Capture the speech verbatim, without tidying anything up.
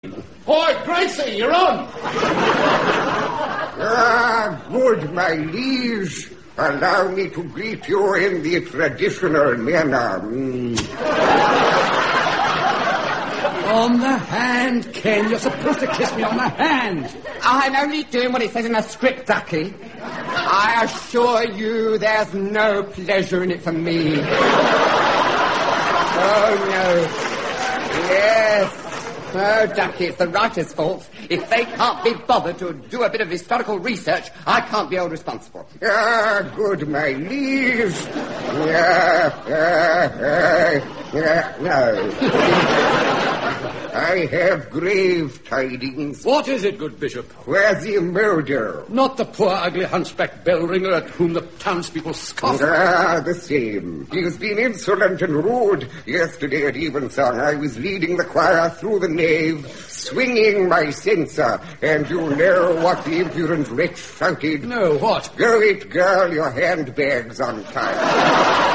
Boy, Gracie, you're on! Ah, good, my liege. Allow me to greet you in the traditional manner. Mm. On the hand, Ken. You're supposed to kiss me on the hand. I'm only doing what it says in the script, Ducky. I assure you there's no pleasure in it for me. Oh, no. Yes. Oh, Ducky, it's the writer's fault. If they can't be bothered to do a bit of historical research, I can't be held responsible. Ah, good, my liege. Ah, ah, ah, ah, no. I have grave tidings. What is it, good bishop? Where's the murder? Not the poor, ugly hunchback bell ringer at whom the townspeople scoff. Ah, the same. He has been insolent and rude. Yesterday at evensong, I was leading the choir through the nave, swinging my censer, and you know what the impudent wretch shouted? No, what? Go it, girl, your handbag's on time.